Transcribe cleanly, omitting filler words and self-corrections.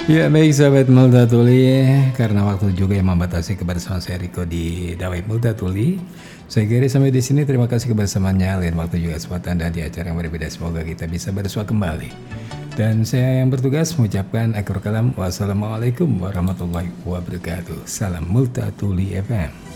Ya baik sahabat Multatuli, karena waktu juga yang membatasi kebersamaan saya Riko di Dawai Multatuli. Saya kira sampai di sini, terima kasih kebersamaannya. Lain waktu juga kesempatan dan di acara yang berbeda, semoga kita bisa bersua kembali. Dan saya yang bertugas mengucapkan akhir kalam, wassalamualaikum warahmatullahi wabarakatuh. Salam Multatuli FM.